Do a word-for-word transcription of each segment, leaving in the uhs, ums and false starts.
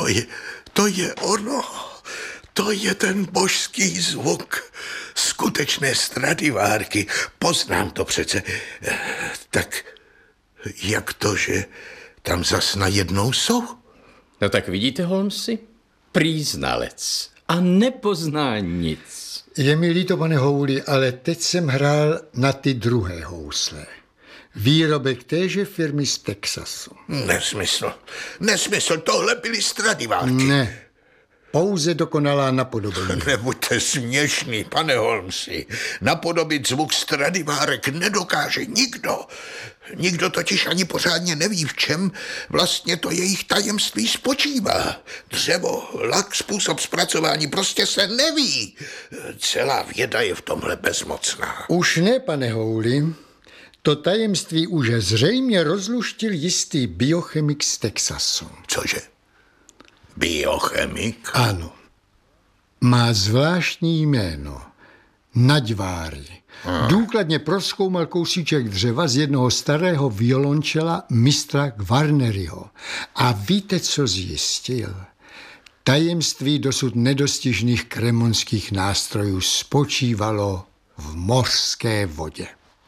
To je, to je ono. To je ten božský zvuk. Skutečné Stradivárky. Poznám to přece. Tak jak to, že tam zas najednou jsou? No tak vidíte, Holmesi? Prý znalec. A nepozná nic. Je mi líto, pane Houli, ale teď jsem hrál na ty druhé housle. Výrobek téže firmy z Texasu. Nesmysl. Nesmysl. Tohle byly Stradivárky. Ne. Pouze dokonalá napodobení. Nebuďte směšný, pane Holmesi. Napodobit zvuk Stradivárek nedokáže nikdo. Nikdo totiž ani pořádně neví, v čem vlastně to jejich tajemství spočívá. Dřevo, lak, způsob zpracování, prostě se neví. Celá věda je v tomhle bezmocná. Už ne, pane Houli. To tajemství už zřejmě rozluštil jistý biochemik z Texasu. Cože? Biochemik? Ano. Má zvláštní jméno. Naďváry. Hmm. Důkladně prozkoumal kousíček dřeva z jednoho starého violončela mistra Gvarneriho. A víte, co zjistil? Tajemství dosud nedostižných kremonských nástrojů spočívalo v mořské vodě.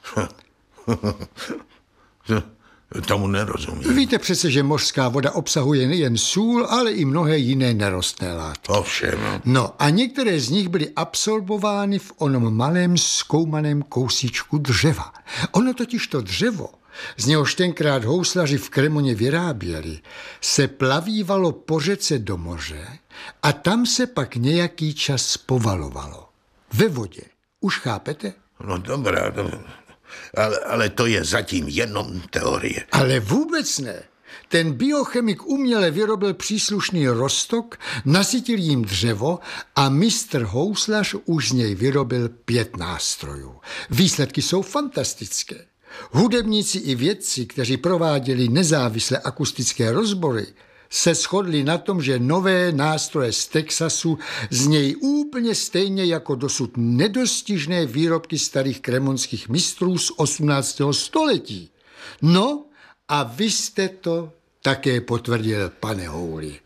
Tomu nerozumím. Víte přece, že mořská voda obsahuje nejen sůl, ale i mnohé jiné nerostné látky. Ovšem. No a některé z nich byly absorbovány v onom malém zkoumaném kousíčku dřeva. Ono totiž to dřevo, z něhož tenkrát houslaři v Kremoně vyráběli, se plavívalo po řece do moře a tam se pak nějaký čas povalovalo. Ve vodě. Už chápete? No dobrá, dobrá. Ale, ale to je zatím jenom teorie. Ale vůbec ne. Ten biochemik uměle vyrobil příslušný roztok, nasytil jim dřevo a mistr houslař už z něj vyrobil pět nástrojů. Výsledky jsou fantastické. Hudebníci i vědci, kteří prováděli nezávislé akustické rozbory, se shodli na tom, že nové nástroje z Texasu znějí úplně stejně jako dosud nedostižné výrobky starých kremonských mistrů z osmnáctého století. No a vy jste to také potvrdil, pane Houli.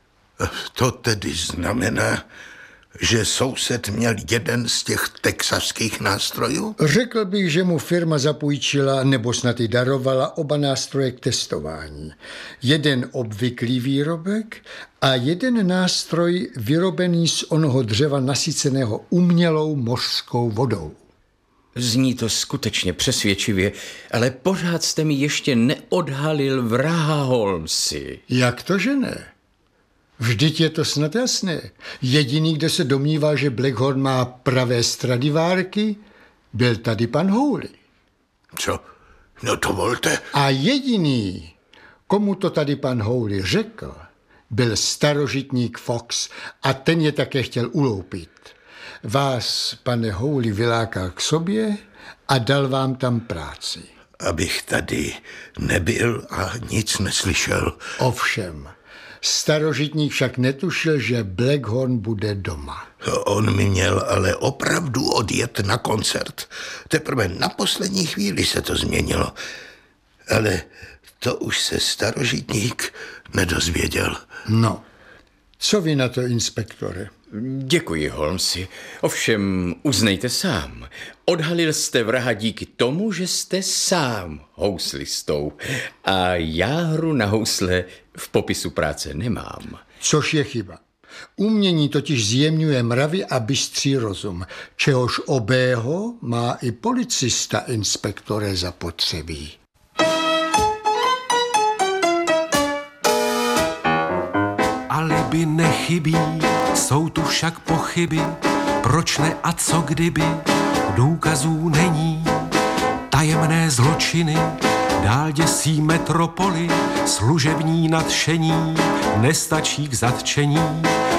To tedy znamená, že soused měl jeden z těch texaských nástrojů? Řekl bych, že mu firma zapůjčila nebo snad i darovala oba nástroje k testování. Jeden obvyklý výrobek a jeden nástroj vyrobený z onoho dřeva nasyceného umělou mořskou vodou. Zní to skutečně přesvědčivě, ale pořád jste mi ještě neodhalil vraha, Holmesi. Jak to, že ne? Vždyť je to snad jasné. Jediný, kdo se domníval, že Blackhorn má pravé Stradivárky, byl tady pan Houli. Co? No to volte. A jediný, komu to tady pan Houli řekl, byl starožitník Fox a ten je také chtěl uloupit. Vás, pane Houli, vylákal k sobě a dal vám tam práci. Abych tady nebyl a nic neslyšel. Ovšem. Starožitník však netušil, že Blackhorn bude doma. On mi měl ale opravdu odjet na koncert. Teprve na poslední chvíli se to změnilo. Ale to už se starožitník nedozvěděl. No, co vy na to, inspektore? Děkuji, Holmesi. Ovšem, uznejte sám. Odhalil jste vraha díky tomu, že jste sám houslistou. A já hru na housle v popisu práce nemám. Což je chyba. Umění totiž zjemňuje mravy a bystří rozum, čehož obého má i policista, inspektore, zapotřebí. Alibi nechybí, jsou tu však pochyby, proč ne a co kdyby, důkazů není. Tajemné zločiny dál děsí metropoli, služební nadšení nestačí k zatčení.